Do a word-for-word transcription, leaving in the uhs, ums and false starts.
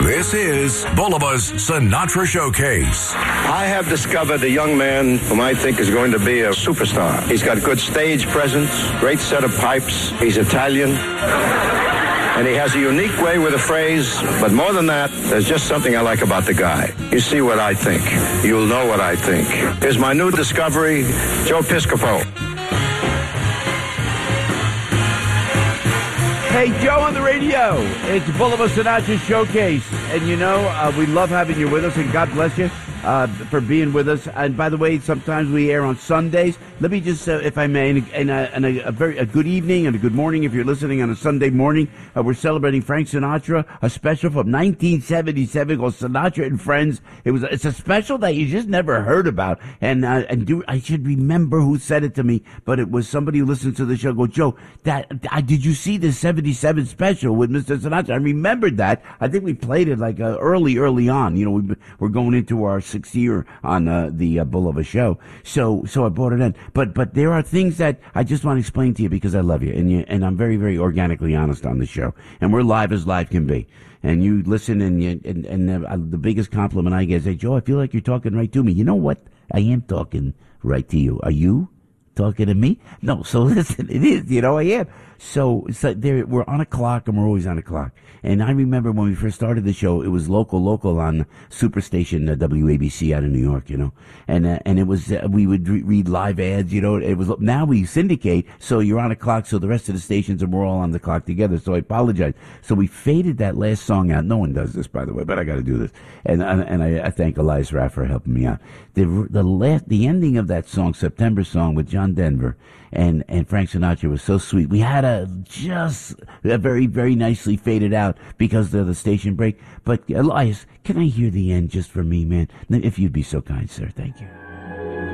This is Bulliva's Sinatra Showcase. I have discovered a young man whom I think is going to be a superstar. He's got good stage presence, great set of pipes. He's Italian. And he has a unique way with a phrase. But more than that, there's just something I like about the guy. You see what I think. You'll know what I think. Here's my new discovery, Joe Piscopo. Hey, Joe on the radio. It's Bulliva Sinatra Showcase. And, you know, uh, we love having you with us, and God bless you uh, for being with us. And, by the way, sometimes we air on Sundays. Let me just, uh, if I may, and, and, uh, and a, a very a good evening and a good morning if you're listening on a Sunday morning. Uh, we're celebrating Frank Sinatra, a special from nineteen seventy-seven called Sinatra and Friends. It was It's a special that you just never heard about. And uh, and do I should remember who said it to me, but it was somebody who listened to the show. Go, Joe, that I, did you see the seventy-seven special with Mister Sinatra? I remembered that. I think we played it like uh, early, early on. You know, we, we're going into our sixth year on uh, the uh, Bulliva show. So so I brought it in. But but there are things that I just want to explain to you because I love you, and you, and I'm very, very organically honest on the show. And we're live as live can be. And you listen, and you, and, and uh, the biggest compliment I get is, hey, Joe, I feel like you're talking right to me. You know what? I am talking right to you. Are you talking to me? No. So listen, it is. You know, I am. So, so there, we're on a clock, and we're always on a clock. And I remember when we first started the show, it was local, local on Superstation uh, W A B C out of New York, you know. And uh, and it was uh, we would re- read live ads, you know. It was now we syndicate, so you're on a clock, so the rest of the stations and we're all on the clock together. So I apologize. So we faded that last song out. No one does this, by the way, but I got to do this. And and, and I, I thank Elias Raff for helping me out. The the last the ending of that song, September song with John Denver and and Frank Sinatra was so sweet. We had a just a very very nicely faded out because of the station break. But Elias, can I hear the end just for me, man? If you'd be so kind, sir. Thank you.